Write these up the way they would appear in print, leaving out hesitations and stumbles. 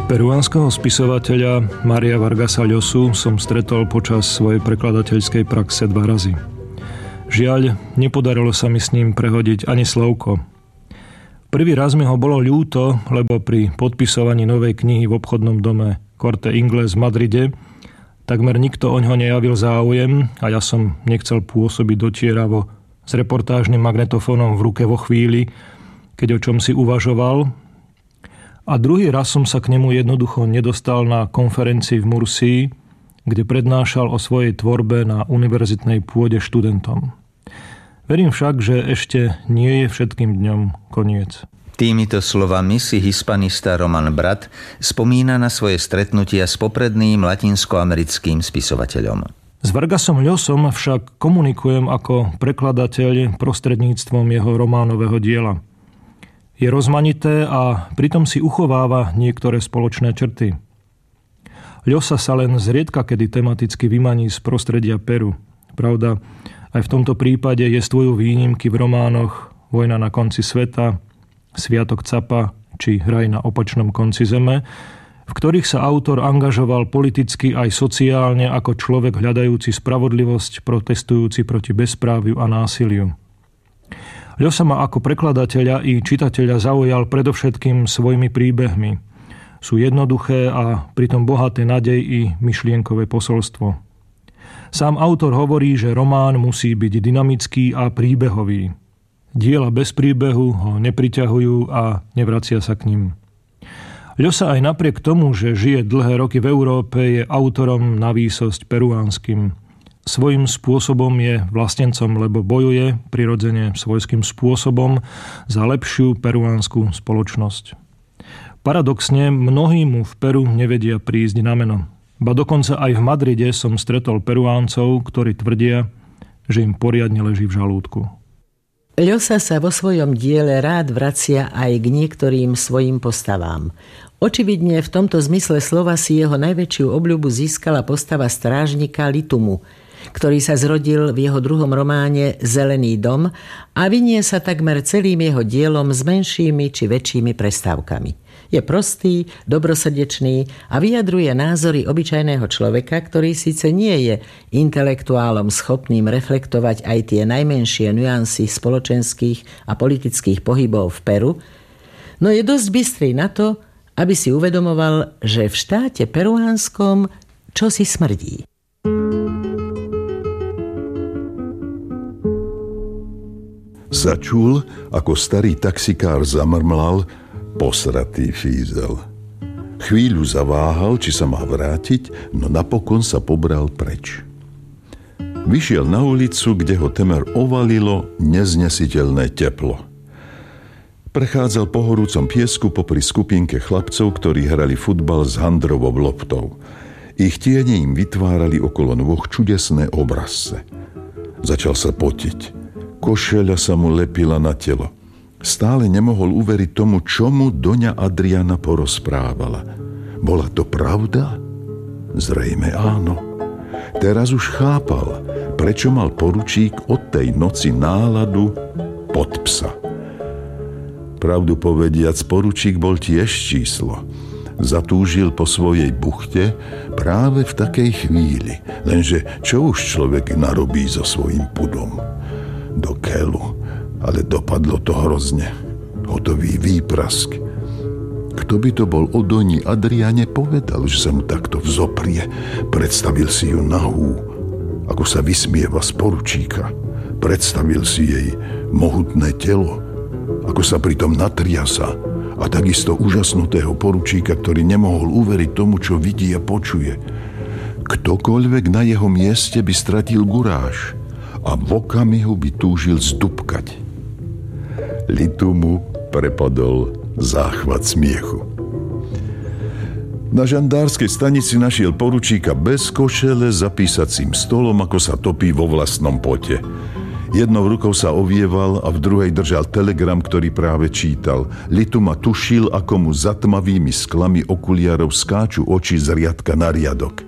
Peruánskeho spisovateľa Maria Vargasa Llosu som stretol počas svojej prekladateľskej praxe 2 razy. Žiaľ, nepodarilo sa mi s ním prehodiť ani slovko. Prvý raz mi ho bolo ľúto, lebo pri podpisovaní novej knihy v obchodnom dome Corte Inglés v Madride takmer nikto oňho nejavil záujem a ja som nechcel pôsobiť dotieravo s reportážnym magnetofónom v ruke vo chvíli, keď o čom si uvažoval. A druhý raz som sa k nemu jednoducho nedostal na konferencii v Mursii, kde prednášal o svojej tvorbe na univerzitnej pôde študentom. Verím však, že ešte nie je všetkým dňom koniec. Týmito slovami si hispanista Roman Brat spomína na svoje stretnutia s popredným latinskoamerickým spisovateľom. S Vargasom Llosom však komunikujem ako prekladateľ prostredníctvom jeho románového diela. Je rozmanité a pritom si uchováva niektoré spoločné črty. Llosa sa len zriedka kedy tematicky vymaní z prostredia Peru. Pravda, aj v tomto prípade jestvujú výnimky v románoch Vojna na konci sveta, Sviatok Capa či Raj na opačnom konci zeme, v ktorých sa autor angažoval politicky aj sociálne ako človek hľadajúci spravodlivosť, protestujúci proti bezpráviu a násiliu. Llosa ma ako prekladateľa i čitateľa zaujal predovšetkým svojimi príbehmi. Sú jednoduché a pritom bohaté nádej i myšlienkové posolstvo. Sám autor hovorí, že román musí byť dynamický a príbehový. Diela bez príbehu ho nepriťahujú a nevracia sa k nim. Llosa aj napriek tomu, že žije dlhé roky v Európe, je autorom na výsosť peruánskym. Svojím spôsobom je vlastencom, lebo bojuje prirodzene svojským spôsobom za lepšiu peruánsku spoločnosť. Paradoxne, mnohí mu v Peru nevedia prísť na meno. Ba dokonca aj v Madride som stretol Peruáncov, ktorí tvrdia, že im poriadne leží v žalúdku. Llosa sa vo svojom diele rád vracia aj k niektorým svojim postavám. Očividne v tomto zmysle slova si jeho najväčšiu obľubu získala postava strážnika Litumu, ktorý sa zrodil v jeho druhom románe Zelený dom a vinie sa takmer celým jeho dielom s menšími či väčšími prestávkami. Je prostý, dobrosrdečný a vyjadruje názory obyčajného človeka, ktorý síce nie je intelektuálom schopným reflektovať aj tie najmenšie nuancy spoločenských a politických pohybov v Peru, no je dosť bystrý na to, aby si uvedomoval, že v štáte peruánskom čosi smrdí. Začul, ako starý taxikár zamrmlal, posratý fízel. Chvíľu zaváhal, či sa má vrátiť, no napokon sa pobral preč. Vyšiel na ulicu, kde ho temer ovalilo neznesiteľné teplo. Prechádzal po horúcom piesku popri skupinke chlapcov, ktorí hrali futbal s handrovou loptou. Ich tiene im vytvárali okolo nôh čudesné obrazce. Začal sa potiť. Košeľa sa mu lepila na telo. Stále nemohol uveriť tomu, čomu doňa Adriana porozprávala. Bola to pravda? Zrejme áno. Teraz už chápal, prečo mal poručík od tej noci náladu pod psa. Pravdu povediac, poručík bol tiež číslo. Zatúžil po svojej buchte práve v takej chvíli. Lenže čo už človek narobí so svojím pudom? Do keľu, ale dopadlo to hrozne. Hotový výprask. Kto by to bol o doni Adriane povedal, že sa mu takto vzoprie? Predstavil si ju nahú, ako sa vysmieva z poručíka. Predstavil si jej mohutné telo, ako sa pritom natriasa, a takisto úžasnutého poručíka, ktorý nemohol uveriť tomu, čo vidí a počuje. Ktokoľvek na jeho mieste by stratil guráž a v okamihu by túžil zdúbkať. Litumu prepadol záchvat smiechu. Na žandárskej stanici našiel poručíka bez košele za písacím stolom, ako sa topí vo vlastnom pote. Jednou rukou sa ovieval a v druhej držal telegram, ktorý práve čítal. Lituma tušil, ako mu za tmavými sklami okuliarov skáču oči z riadka na riadok.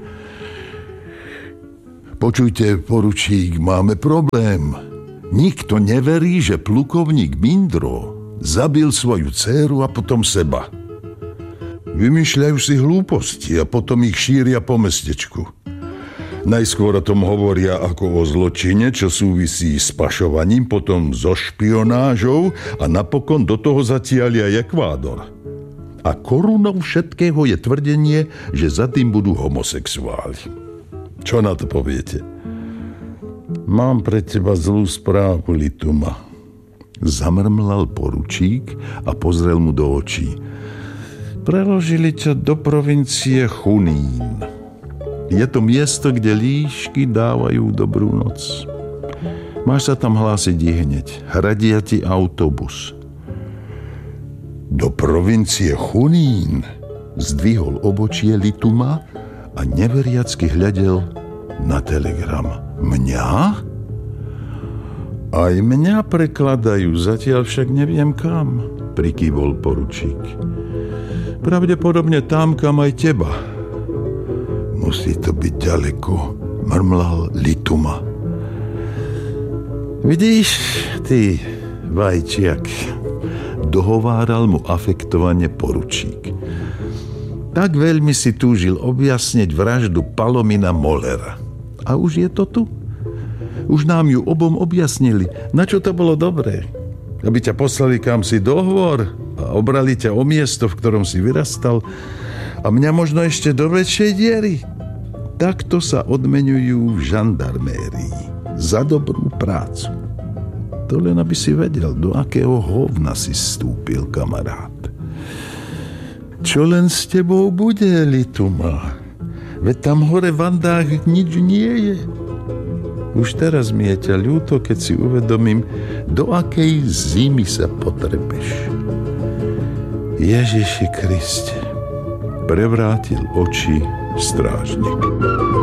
Počujte, poručík, máme problém. Nikto neverí, že plukovník Mindro zabil svoju dcéru a potom seba. Vymýšľajú si hlúposti a potom ich šíria po mestečku. Najskôr o tom hovoria ako o zločine, čo súvisí s pašovaním, potom so špionážou a napokon do toho zatiaľ aj Ekvádor. A korunou všetkého je tvrdenie, že za tým budú homosexuáli. Čo na to poviete? Mám pre teba zlú správu, Lituma. Zamrmlal poručík a pozrel mu do očí. Preložili ťa do provincie Chunín. Je to miesto, kde líšky dávajú dobrú noc. Máš sa tam hlásiť hneď. Hradia ti autobus. Do provincie Chunín? Zdvihol obočie Lituma a neveriacky hľadel na telegram. Mňa? Aj mňa prekladajú, zatiaľ však neviem kam, prikývol poručík. Pravdepodobne tam, kam aj teba. Musí to byť ďaleko, mrmlal Lituma. Vidíš, ty vajčiak, dohováral mu afektovane poručík. Tak veľmi si túžil objasniť vraždu Palomina Mollera. A už je to tu? Už nám ju obom objasnili. Na čo to bolo dobré? Aby ťa poslali kam si dohovor a obrali ťa o miesto, v ktorom si vyrastal a mňa možno ešte do väčšej diery. Takto sa odmeňujú v žandarmérii za dobrú prácu. To len aby si vedel, do akého hovna si vstúpil, kamarát. Čo len s tebou bude, Lituma? Veď tam hore v Andách nič nie je. Už teraz mi je ťa ľúto, keď si uvedomím, do akej zimy sa potrebeš. Ježiši Kriste, prevrátil oči strážnik.